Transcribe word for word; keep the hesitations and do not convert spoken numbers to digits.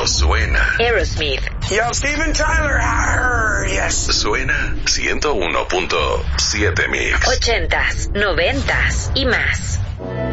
Cuando suena Aerosmith. Yo, Steven Tyler. Arr, yes. Suena ciento uno punto siete Mix. Ochentas, noventas y más.